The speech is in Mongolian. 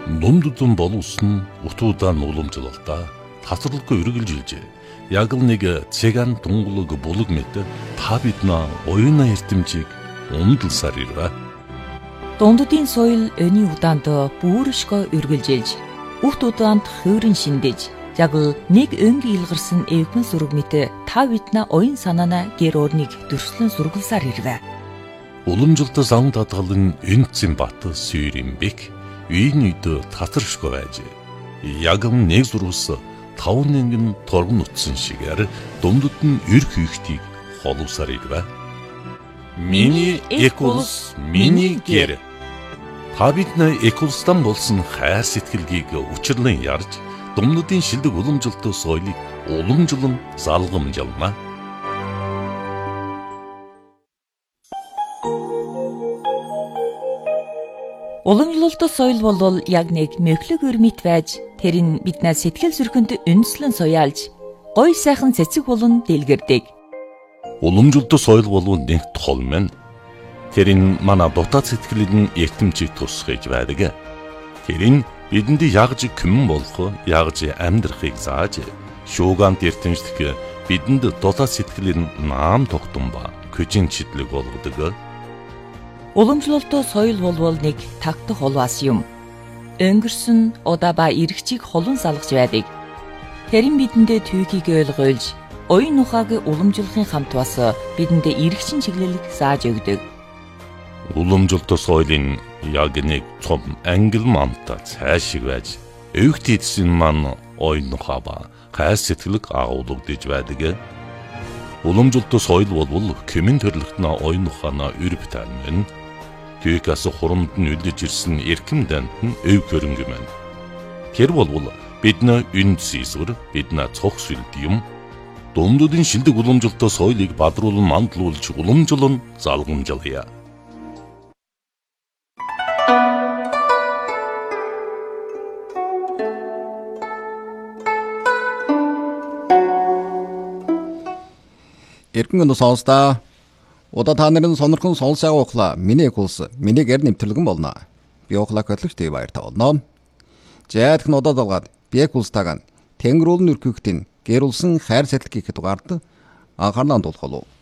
Дундудун боловсон утуудан уламжлалтаа тасралгүй үргэлжилжээ. Яг л нэг цэган тунгалаг булаг мэт та биднээ оюуна эрдэмжийг ундалсаар ирвэ. Дундудын соёл өний удаанд бүршгөө үргэлжилж, урт удаанд хуурин шиндэж, яг л нэг өнгийн илгарсан эвхэн сүрэг мэт та биднээ оюун санаана гэр орныг дөрслөн сургалсаар ирвэ. Уламжлалт зам татгалан энцэн бат сүйрэмбек үйн үйд татаршгүй байж. Яг нэг зурвас 5 нэгэн торгон утсан шигээр дундад нь эрх хийхтийг холовсаар ирвэ. Миний эколс, миний гэр. Та биднээ эколстан болсон хайр сэтгэлгийг учирлан ярьж, дундадын шилдэг уламжлалт соёлыг уламжлан залгамжлана. Уламжлалт соёл бол яг нэг мөхлөг өрмит байж, тэр нь биднээс сэтгэл зүрхэнд үндэслэн суяалж, гоё сайхан цэцэг болон дэлгэрдэг. Уламжлалт соёл бол нэг тол мэн. Тэр нь манай дотоод сэтгэлийн эртэмчийг тусгаж байдаг. Тэр нь бидэнд ягж күмэн болох, ягж амьдрахыг зааж, шуугант эртэмжлэх бидэнд дотоод сэтгэлийн наам тогтун ба көжин чидлэг болгодог. Уламжлалт соёл бол нэг тагтах холваас юм. Өнгөрсөн удаа ба эргчийг холон салгаж байдаг. Тэрэн бидэндээ түүхийг ойлгуулж, оюун ухааг уламжлахын хамт бас бидэндээ эргчин чиглэлийг зааж өгдөг. Уламжлалт соёлын яг нэг цом ангил мамта цаашиг байж, өвгт эдсэн маань оюун ухаа ба хайр сэтгэлэг агуулгадж байдаг. Уламжлалт соёл бол кэмэн төрлөختнө оюун ухаана өрөв тань. Түүхээс хурамд нь үлдэж ирсэн эрхэм данд нь өв хөрөнгө мэн. Тэр бол бидний үнд зэсвэр, бидний цог сүлд юм. Дундуудын шилдэг уламжлалт соёлыг бадруулан мандлуулж уламжлан залгамжлая. Эргэн сонсдоо. Удаа та нарын сонирхон сонсоо ухлаа. Миний курс, миний гэр нэвтрэлгэн болно. Би ухлаа хөтлөгч төв баяртай болно. Жаадх нь удаа далгаад би курстайг тэнгэрүүлэн өргөхтэн гэрүүлсэн хайр сэтгэл гэхэд дугаард анхаарал хандуулах болов.